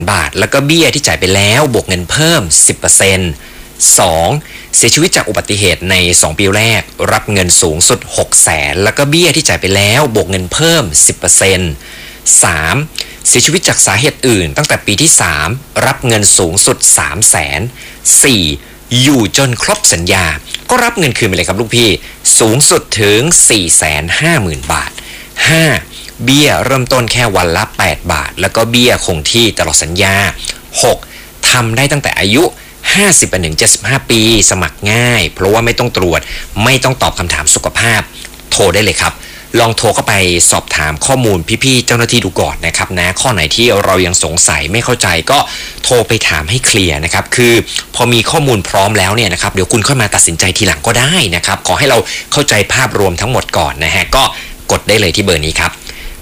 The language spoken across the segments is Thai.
บาทแล้วก็เบี้ยที่จ่ายไปแล้วบวกเงินเพิ่ม 10% 2. เสียชีวิตจากอุบัติเหตุใน2ปีแรกรับเงินสูงสุด 600,000 แล้วก็เบี้ยที่จ่ายไปแล้วบวกเงินเพิ่ม 10% 3. เสียชีวิตจากสาเหตุอื่นตั้งแต่ปีที่3รับเงินสูงสุด 300,000 4. อยู่จนครบสัญญาก็รับเงินคืนไปเลยครับลูกพี่สูงสุดถึง 450,000 บาท 5. เบี้ยเริ่มต้นแค่วันละ8 บาทแล้วก็เบี้ยคงที่ตลอดสัญญา 6. ทำได้ตั้งแต่อายุ50 ถึง 75 ปีสมัครง่ายเพราะว่าไม่ต้องตรวจไม่ต้องตอบคำถามสุขภาพโทรได้เลยครับลองโทรเข้าไปสอบถามข้อมูลพี่ๆเจ้าหน้าที่ดูก่อนนะครับนะข้อไหนที่เรายังสงสัยไม่เข้าใจก็โทรไปถามให้เคลียร์นะครับคือพอมีข้อมูลพร้อมแล้วเนี่ยนะครับเดี๋ยวคุณค่อยมาตัดสินใจทีหลังก็ได้นะครับขอให้เราเข้าใจภาพรวมทั้งหมดก่อนนะฮะก็กดได้เลยที่เบอร์นี้ครับ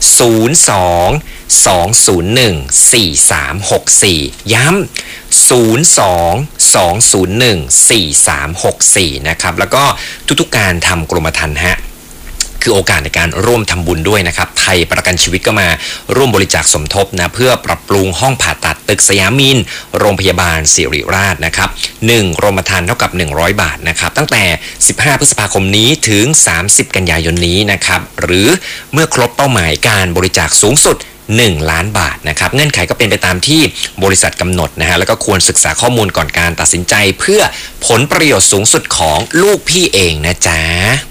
02-201-4364 ย้ำ02-201-4364 นะครับแล้วก็ทุกๆการทำกรมธรรม์ฮะคือโอกาสในการร่วมทำบุญด้วยนะครับไทยประกันชีวิตก็มาร่วมบริจาคสมทบนะเพื่อปรับปรุงห้องผ่าตัดตึกสยามินโรงพยาบาลศิริราชนะครับ1กรมธรรม์เท่ากับ100 บาทนะครับตั้งแต่15 พฤษภาคมนี้ถึง30 กันยายนนี้นะครับหรือเมื่อครบเป้าหมายการบริจาคสูงสุด1 ล้านบาทนะครับเงื่อนไขก็เป็นไปตามที่บริษัทกำหนดนะฮะแล้วก็ควรศึกษาข้อมูลก่อนการตัดสินใจเพื่อผลประโยชน์สูงสุดของลูกพี่เองนะจ๊ะ